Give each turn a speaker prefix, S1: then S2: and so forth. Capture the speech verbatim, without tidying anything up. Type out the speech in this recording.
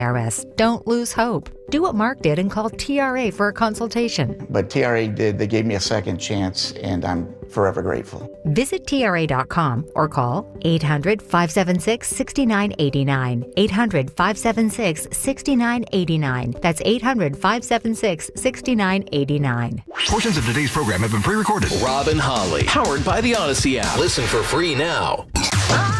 S1: I R S. Don't lose hope. Do what Mark did and call T R A for a consultation.
S2: But T R A did, they gave me a second chance, and I'm forever grateful.
S1: Visit T R A dot com or call eight hundred, five seven six, six nine eight nine. eight hundred, five seven six, six nine eight nine. That's eight hundred, five seven six, six nine eight nine.
S3: Portions of today's program have been pre-recorded.
S4: Rob and Holly, powered by the Odyssey app. Listen for free now.